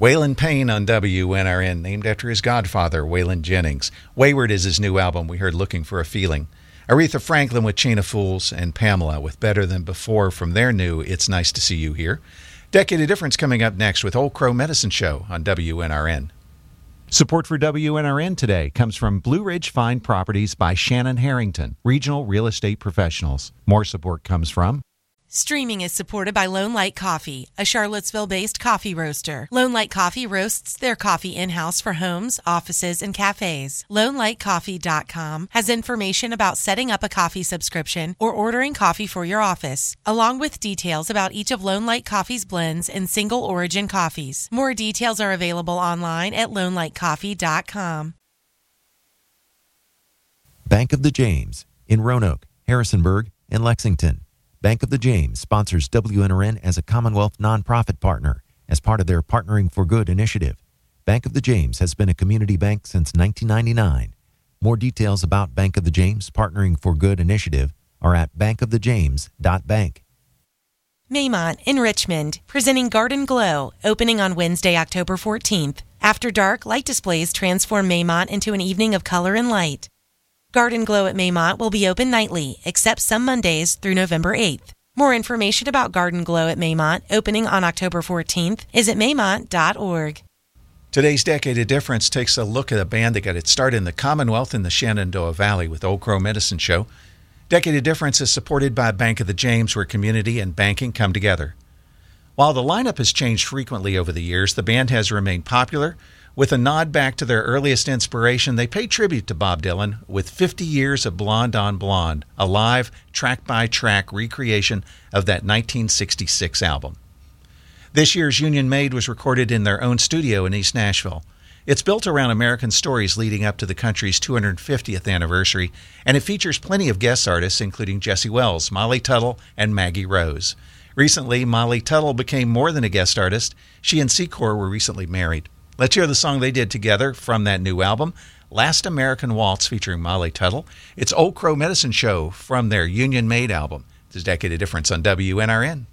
Waylon Payne on WNRN, named after his godfather, Waylon Jennings. Wayward is his new album. We heard Looking for a Feeling. Aretha Franklin with Chain of Fools, and Pamela with Better Than Before from their new It's Nice to See You Here. Decade of Difference coming up next with Old Crow Medicine Show on WNRN. Support for WNRN today comes from Blue Ridge Fine Properties by Shannon Harrington, regional real estate professionals. More support comes from Streaming is supported by Lone Light Coffee, a Charlottesville-based coffee roaster. Lone Light Coffee roasts their coffee in-house for homes, offices, and cafes. LoneLightCoffee.com has information about setting up a coffee subscription or ordering coffee for your office, along with details about each of Lone Light Coffee's blends and single-origin coffees. More details are available online at LoneLightCoffee.com. Bank of the James in Roanoke, Harrisonburg, and Lexington. Bank of the James sponsors WNRN as a Commonwealth nonprofit partner as part of their Partnering for Good initiative. Bank of the James has been a community bank since 1999. More details about Bank of the James Partnering for Good initiative are at bankofthejames.bank. Maymont in Richmond, presenting Garden Glow, opening on Wednesday, October 14th. After dark, light displays transform Maymont into an evening of color and light. Garden Glow at Maymont will be open nightly, except some Mondays through November 8th. More information about Garden Glow at Maymont, opening on October 14th, is at maymont.org. Today's Decade of Difference takes a look at a band that got its start in the Commonwealth in the Shenandoah Valley with Old Crow Medicine Show. Decade of Difference is supported by Bank of the James, where community and banking come together. While the lineup has changed frequently over the years, the band has remained popular. With a nod back to their earliest inspiration, they pay tribute to Bob Dylan with 50 years of Blonde on Blonde, a live, track-by-track recreation of that 1966 album. This year's Union Made was recorded in their own studio in East Nashville. It's built around American stories leading up to the country's 250th anniversary, and it features plenty of guest artists, including Jesse Wells, Molly Tuttle, and Maggie Rose. Recently, Molly Tuttle became more than a guest artist. She and Secor were recently married. Let's hear the song they did together from that new album, Last American Waltz, featuring Molly Tuttle. It's Old Crow Medicine Show from their Union Made album. This is Decade of Difference on WNRN.